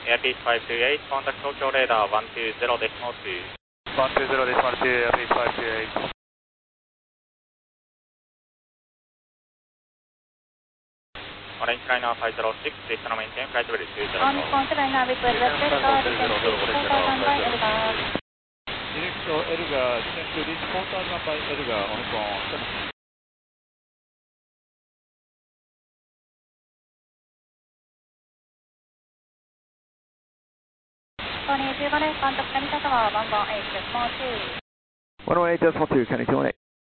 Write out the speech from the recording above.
Airpeace 528, contact Tokyo radar 120.2. 120.2, Airpeace 528. Orange Liner 506, please now maintain flight level 200. Orange Liner with request Delta, descend to 4000 by Elga. Direction Elga, descend to reach 4000 by Elga, on phone. 15です、コンタクトミサタワー、118 Small 2。 118 Small 2, can you tune it?